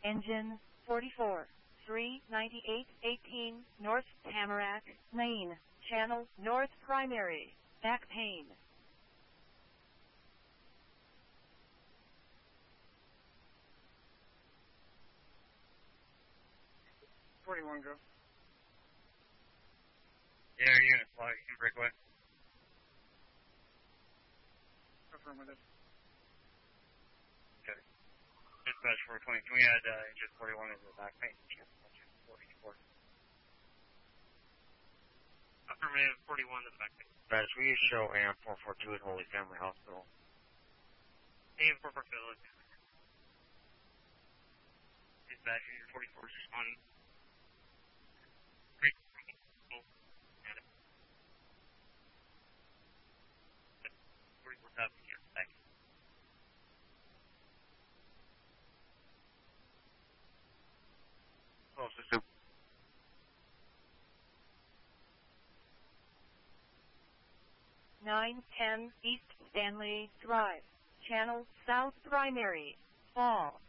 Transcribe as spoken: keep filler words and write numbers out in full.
Engine forty-four, three ninety-eight eighteen, North Tamarack Lane, Channel North Primary, back pain. forty-one, go. Yeah, are you going to fly? You can break away. Affirmative. Okay. Dispatch four twenty, can we add uh, engine forty-one into the back paint? Engine forty-four. Affirmative, forty-one to the back paint. Dispatch, we show A M four forty-two at Holy Family Hospital. A M four forty-two. Dispatch, engine forty-four is responding. Great. forty-four top, yeah, thank you. Oh, system. nine ten East Stanley Drive, Channel South Primary, Fall.